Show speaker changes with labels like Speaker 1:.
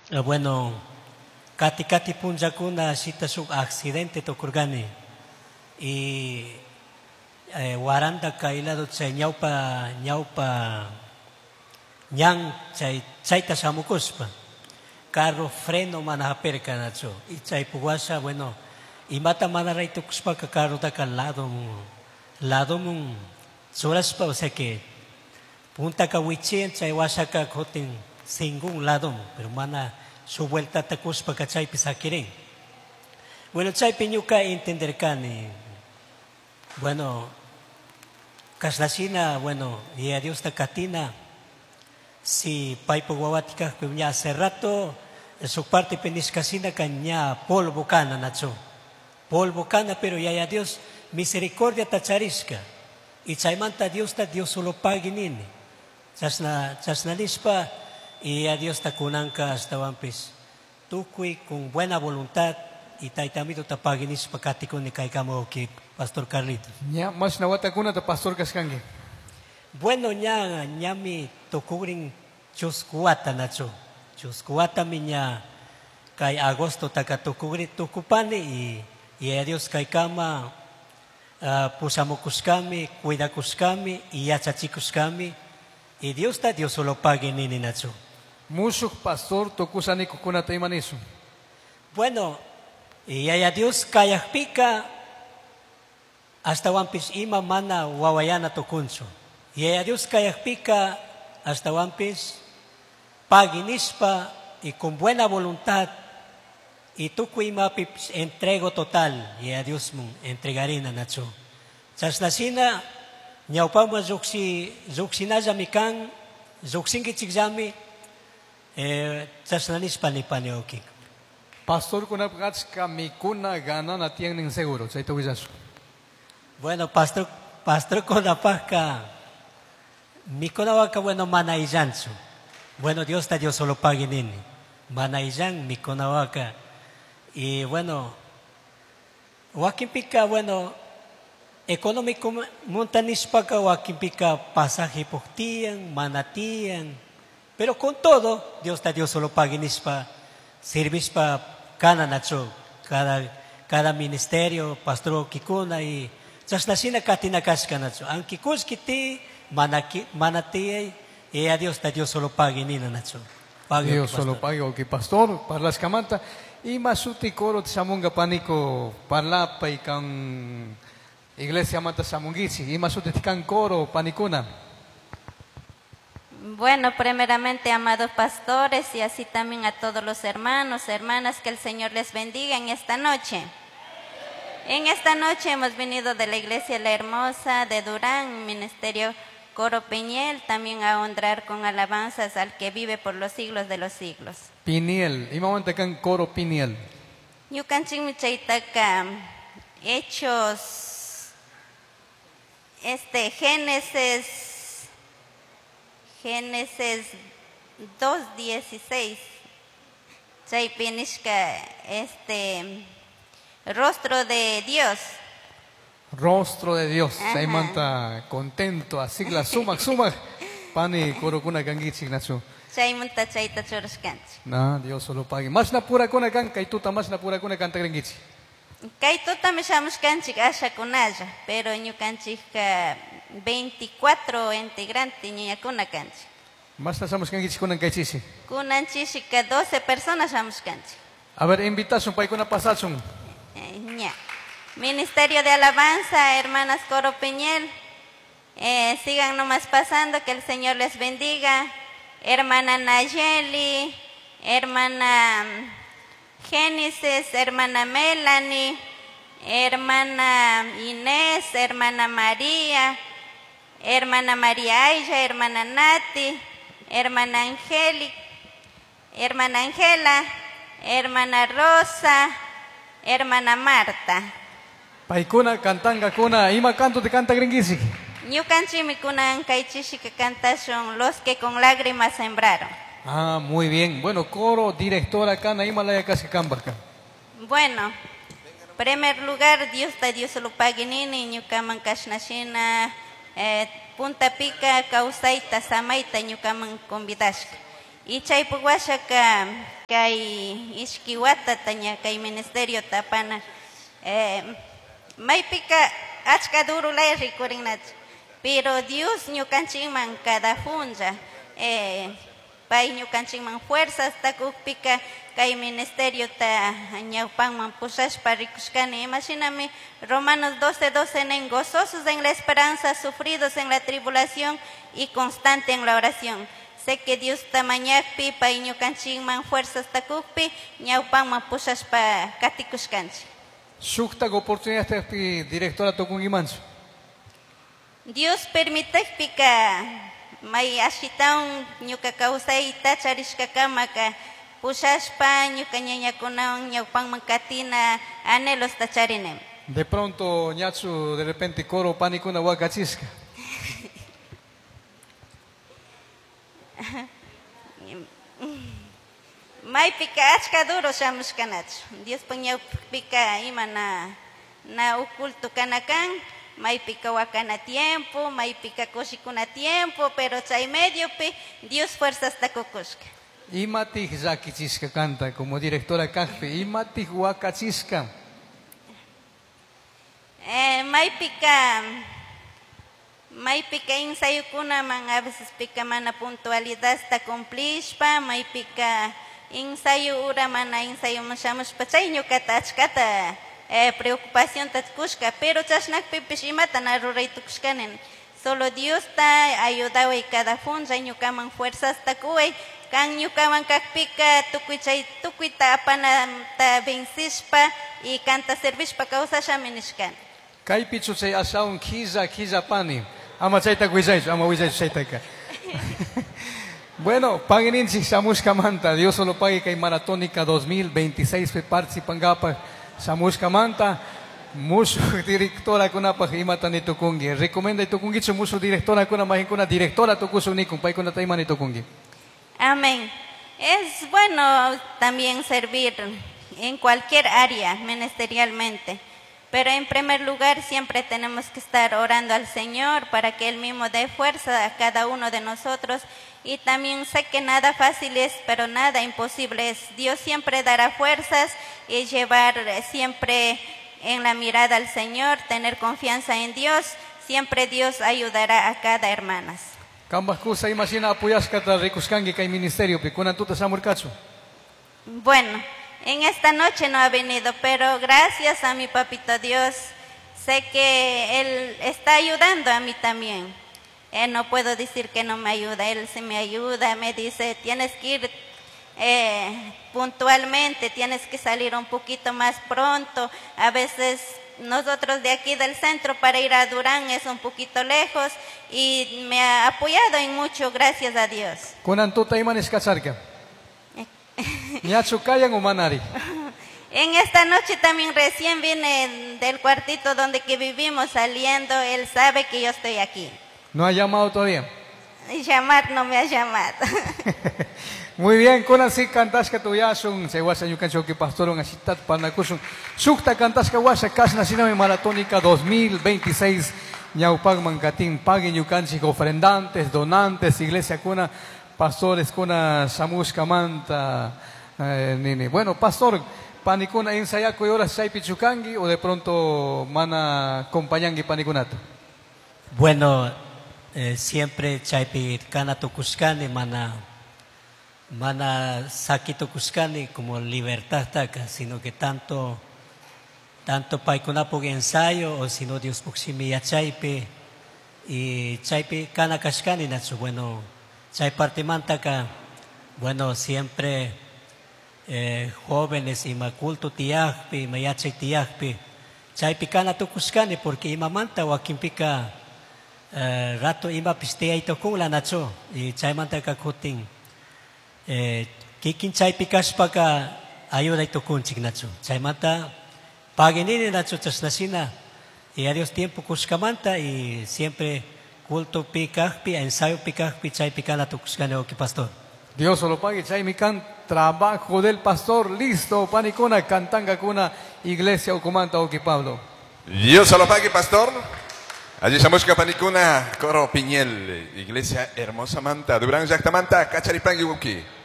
Speaker 1: Bueno, kati punjakuna shita suk accidente tokurgani y waranda kailado chay ñawpa ñan chayta shamukuspa carro freno mana haperkanachu y chay puwasha bueno imata mana raytukuspaka carro taka lado mun suraspa o sea que punta ka wichien chay washaka kotin singun lado pero mana su vuelta takuspa ka chay pisakirin bueno chay piñuka entender kani bueno kaslasina bueno y a Dios takatina si paipo guawatika kunya hace rato su parte peniscasina caña polvo cana nacho polvo cana pero ya Dios misericordia tacharisca y chaimanta Dios solo paginini chasna nispa y a Dios takunanka hasta wampis tukui con buena voluntad y taitamito tapaginispa katikuni kaikamo ki Pastor Carlito.
Speaker 2: Ya, mas nawata kuna ta Pastor Kaskangi.
Speaker 1: Bueno, ñami tokugrin chuskuata nacho. Chuskuata miña kay agosto taka tokugri tukupani y a Dios kay kama pusamukuskami, cuidakuskami y yachachikuskami y Dios solo pague nini nacho.
Speaker 2: Musuk Pastor tokusani kukuna ta imanisu.
Speaker 1: Bueno, y a Dios kayakpika hasta wampis ima mana wawayana tokuncho. Y a Dios kayakpika hasta wampis paginispa y con buena voluntad y tuku ima pips entrego total y a Dios mun entregarina nacho. Chasnasina ñaupama zuxinaya mikan zuxinki chikjami chasnanispa ni paneoki.
Speaker 2: Pastor kuna pgatska mikuna gana na tienen seguro, chay tuwillasu.
Speaker 1: Bueno, pastor Konapaka, mi Konawaka, bueno, Manaijansu. Bueno, Dios solo pague nini. Manaijan, mi Konawaka. Y bueno, Wakimpika, bueno, económico montanispaka, Wakimpika, pasaje poctian, manatian. Pero con todo, Dios solo pague nispa, servispa, cananacho, cada ministerio, pastor Kikuna y chasnasina katina kaskanacho. Aunque kuskiti manati y a Dios solo pague nina nacho.
Speaker 2: Dios solo pague o que pastor parlas kamanta y masuti koro samunga panico parlapa y kan iglesia manta samungici y masuti kan koro panicuna.
Speaker 3: Bueno, primeramente, amados pastores y así también a todos los hermanos, hermanas, que el Señor les bendiga en esta noche. En esta noche hemos venido de la Iglesia La Hermosa de Durán, Ministerio Coro Piñel, también a honrar con alabanzas al que vive por los siglos de los siglos.
Speaker 2: Piniel, imamanta kan Coro Piniel.
Speaker 3: Yukanchin michaitaka, Hechos, Génesis 2:16. Chay pinishka, rostro de Dios.
Speaker 2: Rostro de Dios. Sai manta contento, así la suma pani korokuna kangichi nacho.
Speaker 3: Chay manta chayta choroskanchi.
Speaker 2: Na, Dios solo pague. Mas na pura kuna kan kay tuta mas na pura kuna kan tagrengichi.
Speaker 3: Kay tuta me shamushkanchi asha kunalla, pero ñukanchi 24 integrantes ñuñakuna kanchi.
Speaker 2: Mas na shamushkangichi kunan kay chisi.
Speaker 3: Kunanchi 12 personas shamushkanchi.
Speaker 2: A ver, invitación para kuna pasasun.
Speaker 3: Ministerio de Alabanza, hermanas Coro Peñel, sigan nomás pasando, que el Señor les bendiga. Hermana Nayeli, hermana Génesis, hermana Melanie, hermana Inés, hermana María Aya, hermana Nati, hermana Angela, hermana Rosa, hermana Marta.
Speaker 2: Paikuna cantanga kuna ima canto te canta gringisi.
Speaker 3: Ñukanchi mikunan kaichishi que cantaron los que con lágrimas sembraron.
Speaker 2: Ah, muy bien. Bueno, coro, directora kana Himalaya casi cambarca.
Speaker 3: Bueno, primer lugar, Dios solo paginini, ñukaman kashnashina, punta pica, causaita, samaita, ñukaman convidashka. Y chaypuwashaka kay ishkiwata taña kay ministerio tapana maypika achka duro lay rikurinach, pero Dios ñukanchikman cada funja pay ñukanchikman fuerzas takukpika kay ministerio ta ñawpanman pushashpa rikushkani. Imagíname Romanos 12:12 nen gozosos en la esperanza, sufridos en la tribulación y constante en la oración. Sé que Dios tamañakpi pay ñukanchikman fuerzas takukpi ñawpanman pushashpa katikushkanchik.
Speaker 2: Shuktak oportunidad pi directora tokungimansu.
Speaker 3: Dios permitepika may ashitaun ñuka kawsayta charishkakamaka pushashpa ñuka ñañakunawan ñawpanman katina anhelos tacharinem.
Speaker 2: De pronto ñatsu de repente coro panikuna wakachisca.
Speaker 3: Maypika achka duro shamushkanachu. Dios pañawpika ima na oculto kanakan. Maypika wakana tiempo, maypika koshikuna tiempo, pero chay medio pe Dios fuerzas takukushka.
Speaker 2: Imatij zakichisca canta como directora Cajpe, imatij wakachisca.
Speaker 3: Maypika ensayukunaman a veces pika mana puntualidad está cumplishpa, maypika ensayo ura mana ensayo mashamushpa chay ñukata achkata preocupación tatkushka, pero chashnak pipish imata na ruraytukushkanen. Solo Dios ta ayudado y cada funja ñukaman fuerzas takuay kan ñukaman kakpika tukuita apana ta vencishpa y canta servishpa causasha minishkan.
Speaker 2: Kaypi chuchay asaun kiza pani. Ama chayta guizaychu, ama guizaychu chaytaka. Bueno, pagininchik samushkamanta, Dios solo pague kay maratónica 2026 pe participangapa samushkamanta. Musu directora kuna pa imata ni tukungi. Recomienda tukungi chu musu directora kuna mahinkuna directora tukusu nikun pay kuna taima ni tukungi.
Speaker 3: Amén. Es bueno también servir en cualquier área ministerialmente. Pero en primer lugar siempre tenemos que estar orando al Señor para que Él mismo dé fuerza a cada uno de nosotros. Y también sé que nada fácil es, pero nada imposible es. Dios siempre dará fuerzas y llevar siempre en la mirada al Señor, tener confianza en Dios. Siempre Dios ayudará a cada hermanas.
Speaker 2: Kambaskusa imagina apoyaskata rikuskangi kay ministerio pi kunan tuta samurkachu.
Speaker 3: Bueno, en esta noche no ha venido, pero gracias a mi papito Dios, sé que Él está ayudando a mí también. No puedo decir que no me ayuda, Él se me ayuda, me dice, tienes que ir puntualmente, tienes que salir un poquito más pronto. A veces nosotros de aquí del centro para ir a Durán es un poquito lejos y me ha apoyado en mucho, gracias a Dios.
Speaker 2: Kunan tuta imanes kacharka. Ñachukayan umanari.
Speaker 3: En esta noche también recién vine del cuartito donde que vivimos saliendo, él sabe que yo estoy aquí.
Speaker 2: ¿No ha llamado todavía?
Speaker 3: Llamar no me ha llamado.
Speaker 2: Muy bien, kunan si kantaska tuyasun, se wasa yukancho que pastoron asitat panakusun. Sukta kantaska wasa kasna sinami maratónica 2026. Ñaupag mankatin pagin yukanchik ofrendantes, donantes, iglesia kuna pastores kuna samushka manta nini. Bueno, pastor, panikuna ensayako y horas chaypi chukangi o de pronto mana acompañangi panikunata.
Speaker 1: Bueno, siempre chaypi kana tukuskani mana saki tukuskani como libertad taka, sino que tanto paikunapo ensayo o sino Dios puksimi ya chaypi y chaypi kana kashkani natsu. Bueno, chay parte mantaka, bueno, siempre jóvenes ima culto tiakpi, ima yachay tiakpi, chaypi kana tukuskani porque ima manta wakimpika rato ima pistea itokula nacho y chay mantaka kutin kikin chaypi kashpaka ayuda itokunchik nacho. Chay manta paginini nacho chasnasina y a Dios tiempo kushkamanta y siempre culto pikahpi, ensayo pikahpi, chay pikana tukuskane oki pastor.
Speaker 2: Dios solo pague, chay mikan trabajo del pastor, listo, panikuna, cantanga kuna, iglesia okumanta oki Pablo.
Speaker 4: Dios solo pague, pastor. Allí Samushka Panikuna, Coro Piñel, Iglesia Hermosa Manta, Durán Yactamanta, Cacharipangi Wuki.